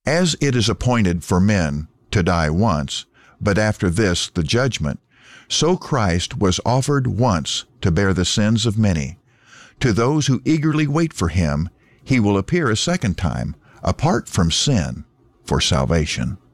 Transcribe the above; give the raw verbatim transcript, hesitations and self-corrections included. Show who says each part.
Speaker 1: As it is appointed for men to die once, but after this the judgment, so Christ was offered once to bear the sins of many. To those who eagerly wait for him, he will appear a second time, apart from sin, for salvation.